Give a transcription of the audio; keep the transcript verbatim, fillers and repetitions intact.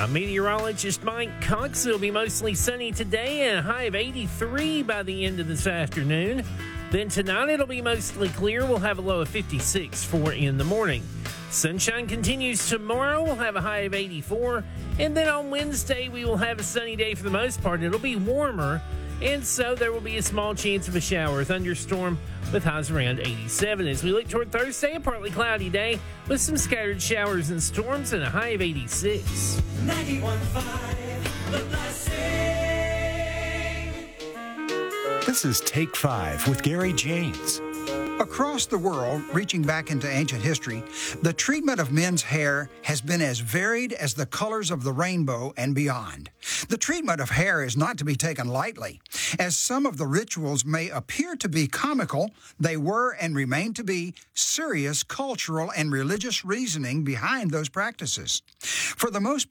I'm meteorologist Mike Cox. It'll be mostly sunny today and a high of eighty-three by the end of this afternoon. Then tonight it'll be mostly clear. We'll have a low of fifty-six for in the morning. Sunshine continues tomorrow. We'll have a high of eighty-four. And then on Wednesday we will have a sunny day for the most part. It'll be warmer. And so there will be a small chance of a shower or thunderstorm with highs around eighty-seven. As we look toward Thursday, a partly cloudy day with some scattered showers and storms and a high of eighty-six. ninety-one point five, The Blessing. This is Take Five with Gary James. Across the world, reaching back into ancient history, the treatment of men's hair has been as varied as the colors of the rainbow and beyond. The treatment of hair is not to be taken lightly. As some of the rituals may appear to be comical, they were and remain to be serious cultural and religious reasoning behind those practices. For the most